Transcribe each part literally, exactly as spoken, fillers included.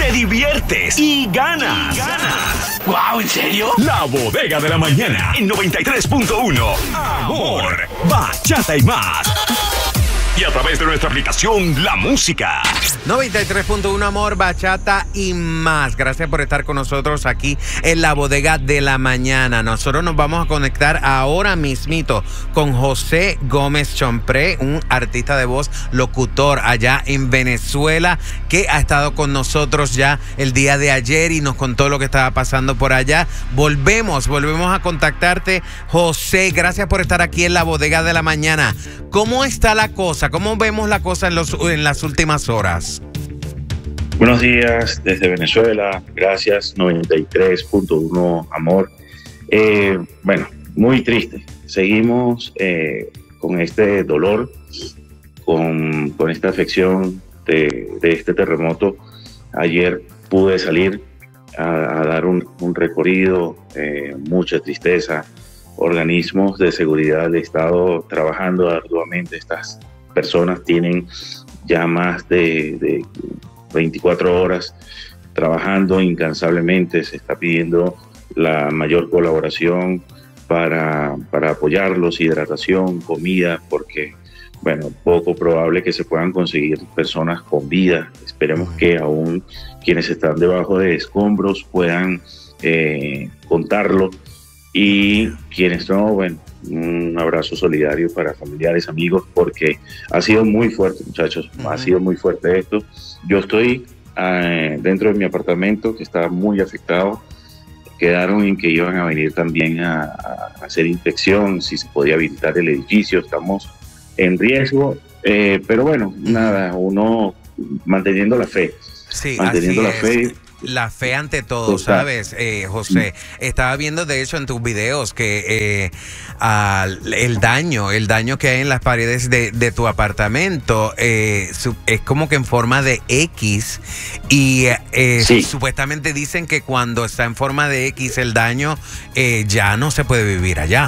te diviertes y ganas. Y ganas. ¡Wow! ¿En serio? La Bodega de la Mañana en noventa y tres punto uno. Amor, bachata y más. Y a través de nuestra aplicación La Música. noventa y tres punto uno, amor, bachata y más. Gracias por estar con nosotros aquí en la Bodega de la Mañana. Nosotros nos vamos a conectar ahora mismito con José Gómez Chompré, un artista de voz, locutor allá en Venezuela, que ha estado con nosotros ya el día de ayer y nos contó lo que estaba pasando por allá. Volvemos, volvemos a contactarte, José. Gracias por estar aquí en la Bodega de la Mañana. ¿Cómo está la cosa? ¿Cómo vemos la cosa en, los, en las últimas horas? Buenos días desde Venezuela, gracias, noventa y tres punto uno, amor. Eh, bueno, muy triste, seguimos eh, con este dolor, con, con esta afección de, de este terremoto. Ayer pude salir a, a dar un, un recorrido, eh, mucha tristeza, organismos de seguridad del Estado trabajando arduamente. Estas personas tienen ya más de, de veinticuatro horas trabajando incansablemente. Se está pidiendo la mayor colaboración para, para apoyarlos, hidratación, comida, porque, bueno, poco probable que se puedan conseguir personas con vida. Esperemos que aún quienes están debajo de escombros puedan eh, contarlo, y quienes no, bueno, un abrazo solidario para familiares, amigos, porque ha sido muy fuerte, muchachos, uh-huh. ha sido muy fuerte esto. Yo estoy eh, dentro de mi apartamento, que está muy afectado. Quedaron en que iban a venir también a, a hacer inspección, si se podía habilitar el edificio. Estamos en riesgo, eh, pero bueno, uh-huh. nada, uno manteniendo la fe, sí, manteniendo la es. fe. La fe ante todo, ¿sabes, eh, José? Estaba viendo, de hecho, en tus videos que eh, uh, el daño, el daño que hay en las paredes de, de tu apartamento eh, su, es como que en forma de X, y eh, sí. supuestamente dicen que cuando está en forma de X el daño eh, ya no se puede vivir allá.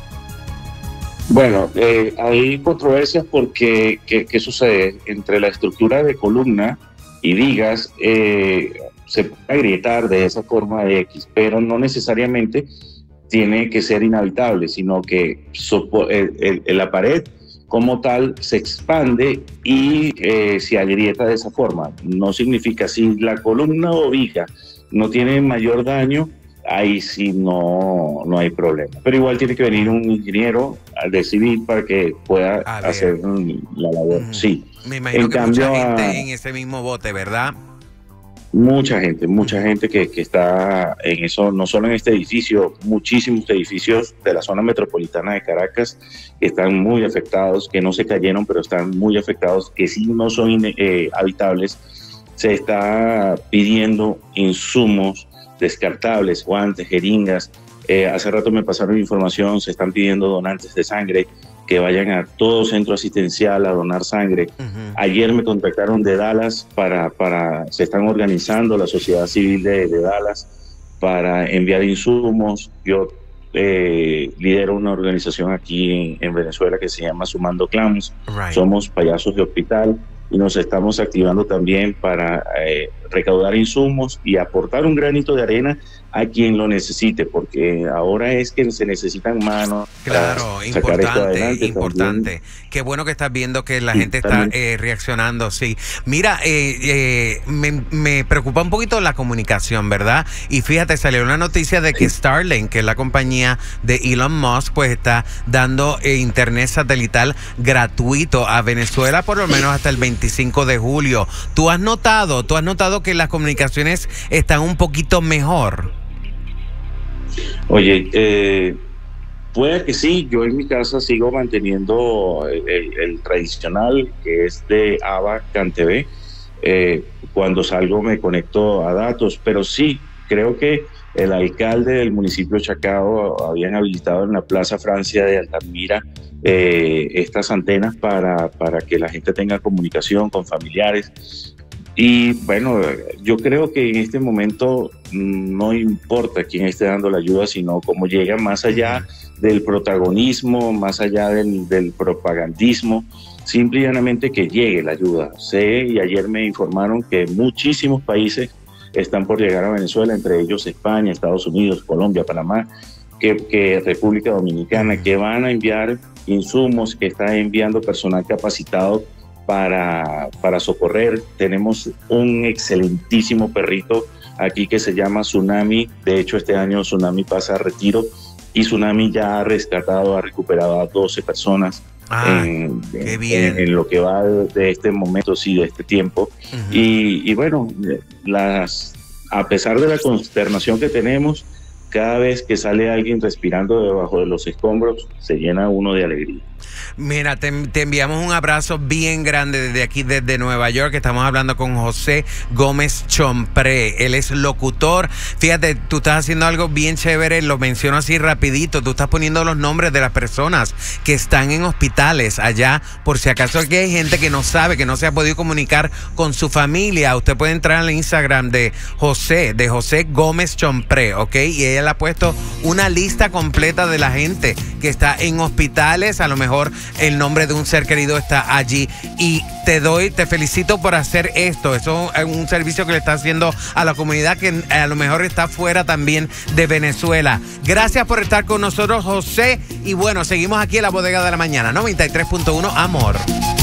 Bueno, eh, hay controversias porque, ¿qué, qué sucede? Entre la estructura de columna y vigas, eh, se puede agrietar de esa forma de X, pero no necesariamente tiene que ser inhabitable, sino que el, el, la pared como tal se expande y eh, se agrieta de esa forma. No significa, si la columna o viga no tiene mayor daño, ahí sí no, no hay problema. Pero igual tiene que venir un ingeniero de civil para que pueda hacer la labor. Mm, sí. Me imagino en que cambio, mucha gente en ese mismo bote, ¿verdad? Mucha gente, mucha gente que, que está en eso, no solo en este edificio, muchísimos edificios de la zona metropolitana de Caracas que están muy afectados, que no se cayeron, pero están muy afectados, que sí no son eh, habitables. Se está pidiendo insumos descartables, guantes, jeringas. Eh, hace rato me pasaron información, se están pidiendo donantes de sangre, que vayan a todo centro asistencial a donar sangre. Uh-huh. Ayer me contactaron de Dallas, para, para, se están organizando la sociedad civil de, de Dallas para enviar insumos. Yo eh, lidero una organización aquí en, en Venezuela que se llama Sumando Clowns. Right. Somos payasos de hospital y nos estamos activando también para eh, recaudar insumos y aportar un granito de arena a quien lo necesite, porque ahora es que se necesitan manos. Claro, importante, importante. También. Qué bueno que estás viendo que la sí, gente está eh, reaccionando, sí. Mira, eh, eh, me, me preocupa un poquito la comunicación, ¿verdad? Y fíjate, salió una noticia de que sí. Starlink, que es la compañía de Elon Musk, pues está dando eh, internet satelital gratuito a Venezuela, por lo menos hasta el veinticinco de julio. ¿Tú has notado, tú has notado que las comunicaciones están un poquito mejor? Oye, eh, puede que sí. Yo en mi casa sigo manteniendo el, el, el tradicional, que es de Ava CanTV. Eh, cuando salgo me conecto a datos, pero sí, creo que el alcalde del municipio de Chacao habían habilitado en la Plaza Francia de Altamira eh, estas antenas para, para que la gente tenga comunicación con familiares. Y bueno, yo creo que en este momento no importa quién esté dando la ayuda, sino cómo llega más allá del protagonismo, más allá del, del propagandismo, simple y llanamente que llegue la ayuda. Sé, y ayer me informaron que muchísimos países están por llegar a Venezuela, entre ellos España, Estados Unidos, Colombia, Panamá, que, que República Dominicana, que van a enviar insumos, que está enviando personal capacitado para, para socorrer. Tenemos un excelentísimo perrito aquí que se llama Tsunami. De hecho, este año Tsunami pasa a retiro y Tsunami ya ha rescatado, ha recuperado a doce personas. Ah, en, qué bien. En, en lo que va de, de este momento, sí, de este tiempo. Uh-huh. y, y bueno, las, a pesar de la consternación que tenemos, cada vez que sale alguien respirando debajo de los escombros, se llena uno de alegría. Mira, te, te enviamos un abrazo bien grande desde aquí, desde Nueva York. Estamos hablando con José Gómez Chompré. Él es locutor. Fíjate, tú estás haciendo algo bien chévere, lo menciono así rapidito. Tú estás poniendo los nombres de las personas que están en hospitales allá, por si acaso aquí hay gente que no sabe, que no se ha podido comunicar con su familia. Usted puede entrar al Instagram de José, de José Gómez Chompré, ¿ok? Y él ha puesto una lista completa de la gente que está en hospitales. A lo mejor el nombre de un ser querido está allí, y te doy, te felicito por hacer esto. Eso es un servicio que le está haciendo a la comunidad que a lo mejor está fuera también de Venezuela. Gracias por estar con nosotros, José, y bueno, seguimos aquí en la Bodega de la Mañana, noventa y tres punto uno Amor.